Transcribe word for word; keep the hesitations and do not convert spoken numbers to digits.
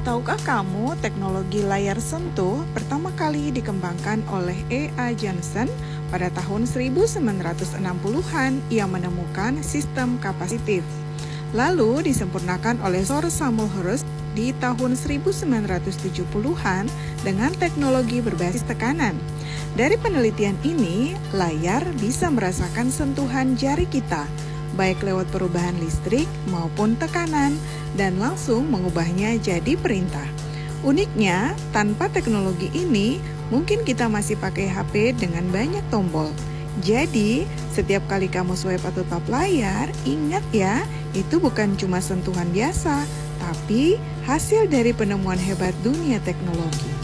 Tahukah kamu teknologi layar sentuh pertama kali dikembangkan oleh E A Johnson pada tahun seribu sembilan ratus enam puluhan yang menemukan sistem kapasitif. Lalu disempurnakan oleh Sir Samuel Hirsch di tahun seribu sembilan ratus tujuh puluhan dengan teknologi berbasis tekanan. Dari penelitian ini, layar bisa merasakan sentuhan jari kita, baik lewat perubahan listrik maupun tekanan, dan langsung mengubahnya jadi perintah. Uniknya, tanpa teknologi ini, mungkin kita masih pakai H P dengan banyak tombol. Jadi, setiap kali kamu swipe atau tap layar, ingat ya, itu bukan cuma sentuhan biasa, tapi hasil dari penemuan hebat dunia teknologi.